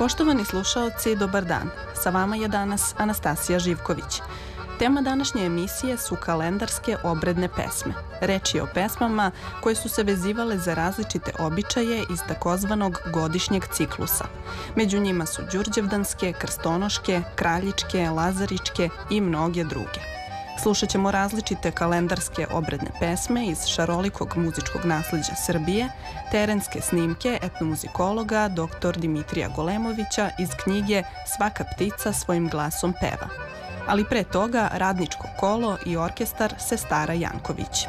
Poštovani slušaoci, dobar dan. Sa vama je danas Anastasija Živković. Tema današnje emisije su kalendarske obredne pesme. Reč je o pesmama koje su se vezivale za različite običaje iz takozvanog godišnjeg ciklusa. Među njima su đurđevdanske, krstonoške, kraljičke, lazaričke i mnoge druge. Slušat ćemo različite kalendarske obredne pesme iz šarolikog muzičkog nasleđa Srbije, terenske snimke etnomuzikologa dr. Dimitrija Golemovića iz knjige Svaka ptica svojim glasom peva. Ali pre toga radničko kolo i orkestar Sestara Janković.